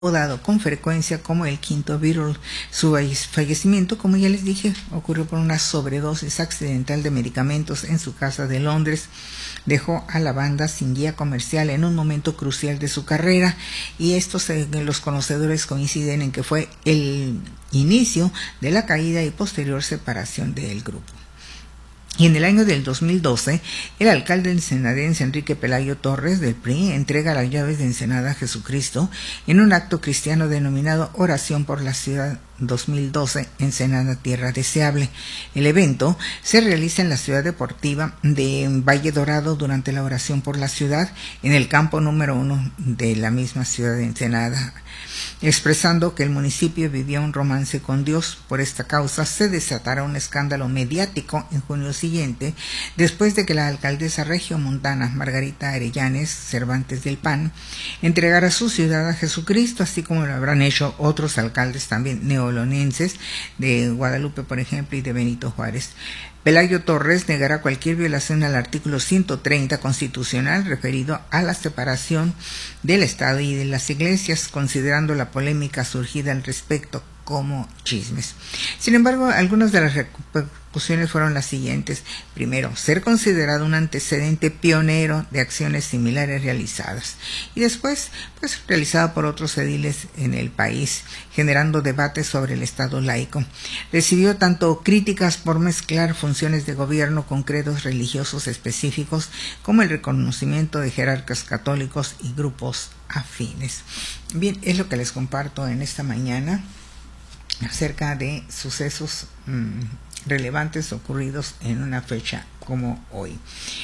apodado con frecuencia como el quinto Beatle. Su fallecimiento, como ya les dije, ocurrió por una sobredosis accidental de medicamentos en su casa de Londres. Dejó a la banda sin guía comercial en un momento crucial de su carrera, y estos los conocedores coinciden en que fue el inicio de la caída y posterior separación del grupo. Y en el año del 2012, el alcalde ensenadense Enrique Pelayo Torres del PRI entrega las llaves de Ensenada a Jesucristo en un acto cristiano denominado Oración por la Ciudad 2012, Ensenada Tierra Deseable. El evento se realiza en la ciudad deportiva de Valle Dorado durante la oración por la ciudad en el campo número 1 de la misma ciudad de Ensenada, expresando que el municipio vivía un romance con Dios. Por esta causa se desatará un escándalo mediático en junio siguiente, después de que la alcaldesa regiomontana Margarita Arellanes Cervantes del PAN entregara su ciudad a Jesucristo, así como lo habrán hecho otros alcaldes también neolonenses de Guadalupe, por ejemplo, y de Benito Juárez. Pelayo Torres negará cualquier violación al artículo 130 constitucional referido a la separación del Estado y de las iglesias, considerando la polémica surgida al respecto como chismes. Sin embargo, algunas de las repercusiones fueron las siguientes. Primero, ser considerado un antecedente pionero de acciones similares realizadas, y después, realizado por otros ediles en el país, generando debates sobre el Estado laico. Recibió tanto críticas por mezclar funciones de gobierno con credos religiosos específicos, como el reconocimiento de jerarcas católicos y grupos afines. Bien, es lo que les comparto en esta mañana acerca de sucesos relevantes ocurridos en una fecha como hoy.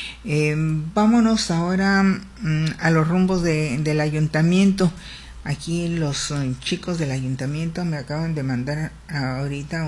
Vámonos ahora a los rumbos del ayuntamiento. Aquí los chicos del ayuntamiento me acaban de mandar ahorita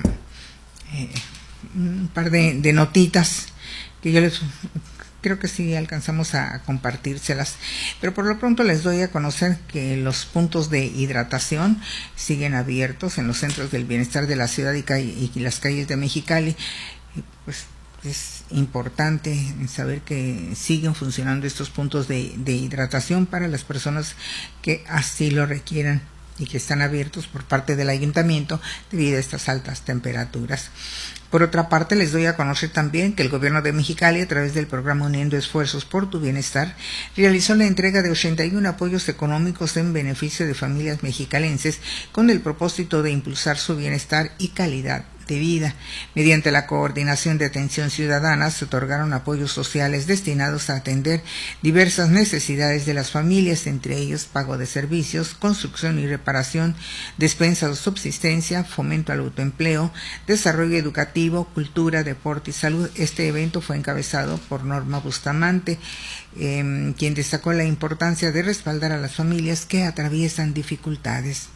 un par de notitas que yo les creo que sí alcanzamos a compartírselas, pero por lo pronto les doy a conocer que los puntos de hidratación siguen abiertos en los centros del bienestar de la ciudad y las calles de Mexicali. Pues es importante saber que siguen funcionando estos puntos de hidratación para las personas que así lo requieran, y que están abiertos por parte del ayuntamiento debido a estas altas temperaturas. Por otra parte, les doy a conocer también que el gobierno de Mexicali, a través del programa Uniendo Esfuerzos por tu Bienestar, realizó la entrega de 81 apoyos económicos en beneficio de familias mexicalenses con el propósito de impulsar su bienestar y calidad de vida. Mediante la coordinación de atención ciudadana se otorgaron apoyos sociales destinados a atender diversas necesidades de las familias, entre ellos pago de servicios, construcción y reparación, despensa de subsistencia, fomento al autoempleo, desarrollo educativo, cultura, deporte y salud. Este evento fue encabezado por Norma Bustamante, quien destacó la importancia de respaldar a las familias que atraviesan dificultades.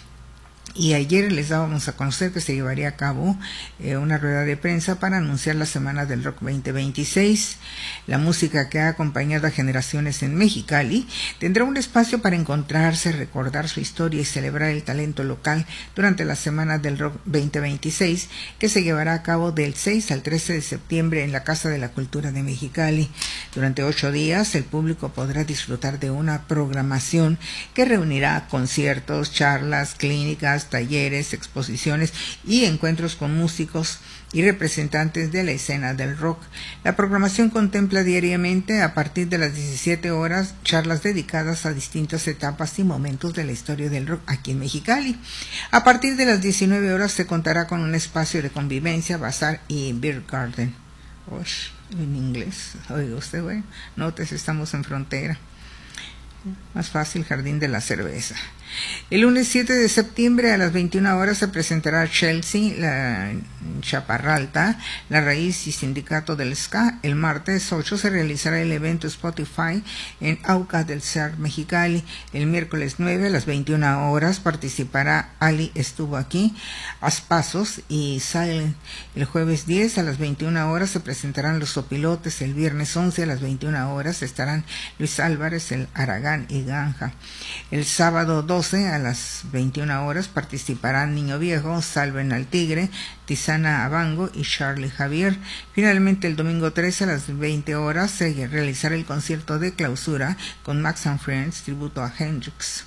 Y ayer les dábamos a conocer que se llevaría a cabo una rueda de prensa para anunciar la Semana del Rock 2026. La música que ha acompañado a generaciones en Mexicali tendrá un espacio para encontrarse, recordar su historia y celebrar el talento local durante la Semana del Rock 2026, que se llevará a cabo del 6 al 13 de septiembre en la Casa de la Cultura de Mexicali. Durante 8 días, el público podrá disfrutar de una programación que reunirá conciertos, charlas, clínicas, talleres, exposiciones y encuentros con músicos y representantes de la escena del rock. La programación contempla diariamente, a partir de las 17 horas, charlas dedicadas a distintas etapas y momentos de la historia del rock aquí en Mexicali. A partir de las 19 horas se contará con un espacio de convivencia, bazar y beer garden. En inglés, oiga usted, bueno, notes, estamos en frontera. Más fácil, Jardín de la Cerveza. El lunes 7 de septiembre a las 21 horas se presentará Chelsea, la Chaparralta, La Raíz y Sindicato del Ska. El martes 8 se realizará el evento Spotify en Aucas del Ser, Mexicali. El miércoles 9 a las 21 horas participará Ali Estuvo Aquí, Aspasos y Silent. El jueves 10 a las 21 horas se presentarán Los Sopilotes. El viernes 11 a las 21 horas estarán Luis Álvarez, El Aragán y Ganja. El sábado 12 a las 21 horas participarán Niño Viejo, Salven al Tigre, Tizana Abango y Charlie Javier. Finalmente, el domingo 13 a las 20 horas se realizará el concierto de clausura con Max and Friends, tributo a Hendrix.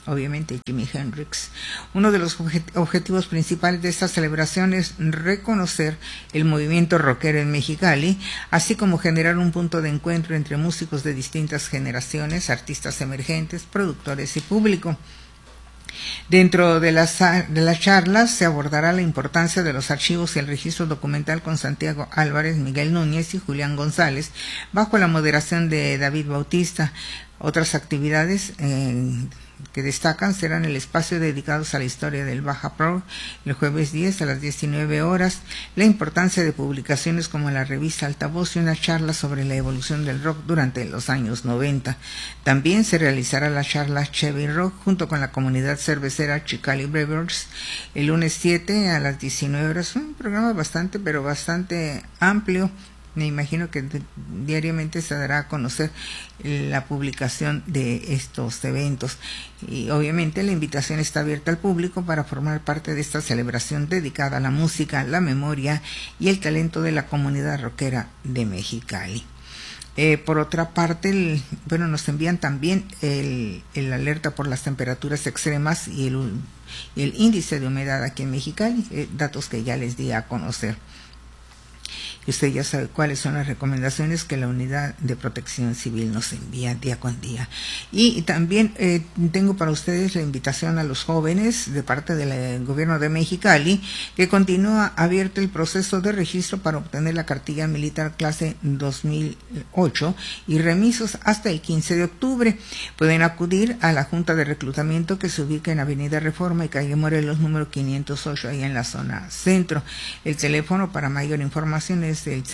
obviamente Jimi Hendrix. Uno de los objetivos principales de esta celebración es reconocer el movimiento rockero en Mexicali, así como generar un punto de encuentro entre músicos de distintas generaciones, artistas emergentes, productores y público. Dentro de las charlas se abordará la importancia de los archivos y el registro documental con Santiago Álvarez, Miguel Núñez y Julián González, bajo la moderación de David Bautista. Otras actividades que destacan serán el espacio dedicados a la historia del Baja Pro, el jueves 10 a las 19 horas, la importancia de publicaciones como la revista Altavoz y una charla sobre la evolución del rock durante los años 90. También se realizará la charla Chevy Rock junto con la comunidad cervecera Chicali Brewers el lunes 7 a las 19 horas. Un programa bastante amplio. Me imagino que diariamente se dará a conocer la publicación de estos eventos y obviamente la invitación está abierta al público para formar parte de esta celebración dedicada a la música, la memoria y el talento de la comunidad rockera de Mexicali. Por otra parte, nos envían también el alerta por las temperaturas extremas y el índice de humedad aquí en Mexicali, datos que ya les di a conocer. Y usted ya sabe cuáles son las recomendaciones que la Unidad de Protección Civil nos envía día con día. Y también tengo para ustedes la invitación a los jóvenes de parte del gobierno de Mexicali, que continúa abierto el proceso de registro para obtener la cartilla militar clase 2008 y remisos hasta el 15 de octubre. Pueden acudir a la Junta de Reclutamiento que se ubica en Avenida Reforma y Calle Morelos, número 508, ahí en la zona centro. El teléfono para mayor información es el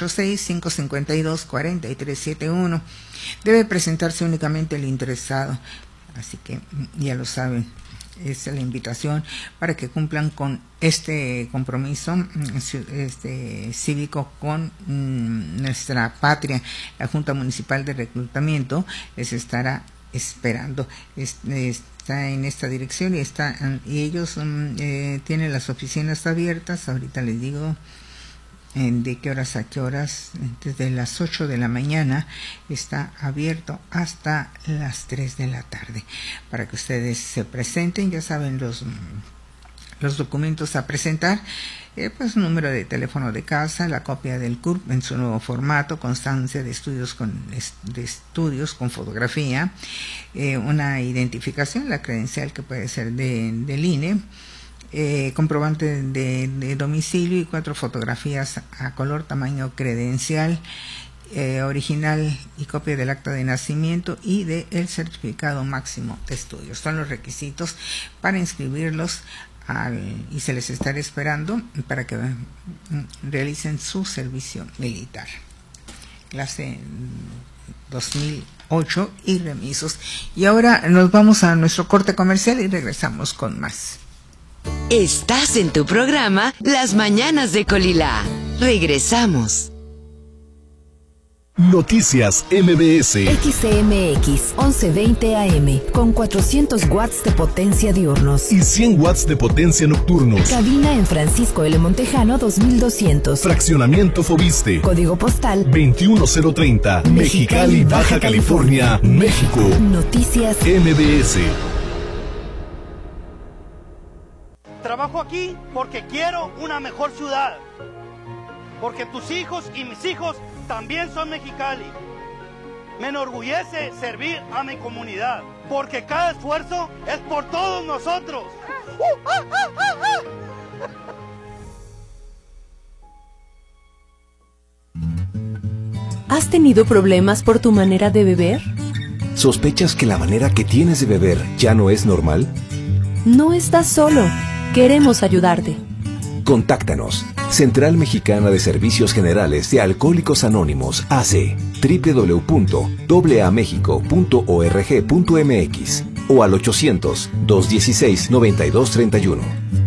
686-552-4371. Debe presentarse únicamente el interesado, así que ya lo saben, es la invitación para que cumplan con este compromiso cívico con nuestra patria. La Junta Municipal de Reclutamiento les estará esperando. Está en esta dirección y ellos tienen las oficinas abiertas. Ahorita les digo de qué horas a qué horas. Desde las 8 de la mañana está abierto hasta las 3 de la tarde para que ustedes se presenten. Ya saben los documentos a presentar, número de teléfono de casa, la copia del CURP en su nuevo formato, constancia de estudios con fotografía, una identificación, la credencial que puede ser del INE, comprobante de domicilio y 4 fotografías a color tamaño credencial, original y copia del acta de nacimiento y del certificado máximo de estudios. Son los requisitos para inscribirlos y se les estará esperando para que realicen su servicio militar. Clase 2008 y remisos. Y ahora nos vamos a nuestro corte comercial y regresamos con más. Estás en tu programa Las Mañanas de Colila. Regresamos. Noticias MBS. XCMX 1120 AM con 400 watts de potencia diurnos y 100 watts de potencia nocturnos. Cabina en Francisco L. Montejano 2200. Fraccionamiento Fobiste. Código postal 21030. Mexicali, Baja California, México. Noticias MBS. Trabajo aquí porque quiero una mejor ciudad. Porque tus hijos y mis hijos también son Mexicali. Me enorgullece servir a mi comunidad, porque cada esfuerzo es por todos nosotros. ¿Has tenido problemas por tu manera de beber? ¿Sospechas que la manera que tienes de beber ya no es normal? No estás solo. Queremos ayudarte. Contáctanos. Central Mexicana de Servicios Generales de Alcohólicos Anónimos, AC, www.aamexico.org.mx o al 800-216-9231.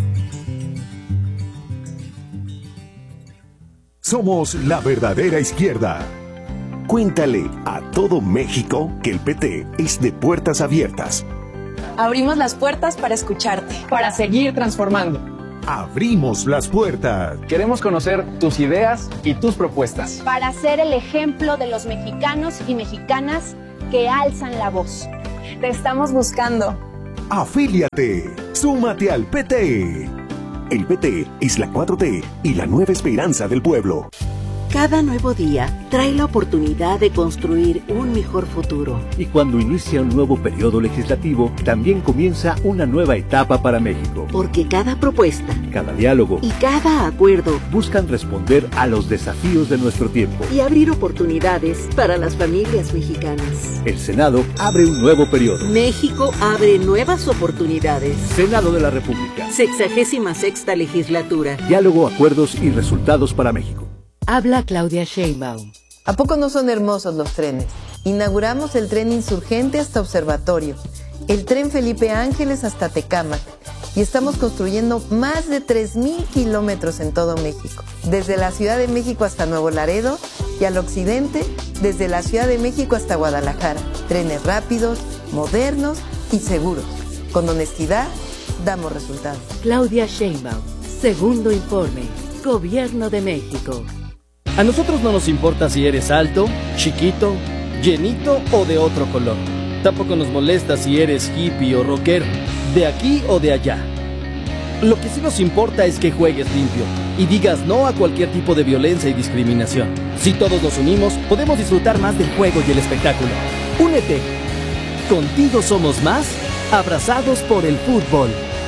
Somos la verdadera izquierda. Cuéntale a todo México que el PT es de puertas abiertas. Abrimos las puertas para escucharte, para seguir transformando. Abrimos las puertas. Queremos conocer tus ideas y tus propuestas. Para ser el ejemplo de los mexicanos y mexicanas que alzan la voz. Te estamos buscando. Afíliate. Súmate al PT. El PT es la 4T y la nueva esperanza del pueblo. Cada nuevo día trae la oportunidad de construir un mejor futuro. Y cuando inicia un nuevo periodo legislativo, también comienza una nueva etapa para México. Porque cada propuesta, cada diálogo y cada acuerdo buscan responder a los desafíos de nuestro tiempo y abrir oportunidades para las familias mexicanas. El Senado abre un nuevo periodo. México abre nuevas oportunidades. Senado de la República. 66ª legislatura. Diálogo, acuerdos y resultados para México. Habla Claudia Sheinbaum. ¿A poco no son hermosos los trenes? Inauguramos el tren Insurgente hasta Observatorio, el tren Felipe Ángeles hasta Tecámac, y estamos construyendo más de 3,000 kilómetros en todo México, desde la Ciudad de México hasta Nuevo Laredo y al occidente, desde la Ciudad de México hasta Guadalajara. Trenes rápidos, modernos y seguros. Con honestidad, damos resultados. Claudia Sheinbaum, segundo informe, Gobierno de México. A nosotros no nos importa si eres alto, chiquito, llenito o de otro color. Tampoco nos molesta si eres hippie o rockero, de aquí o de allá. Lo que sí nos importa es que juegues limpio y digas no a cualquier tipo de violencia y discriminación. Si todos nos unimos, podemos disfrutar más del juego y el espectáculo. Únete. Contigo somos más, abrazados por el fútbol.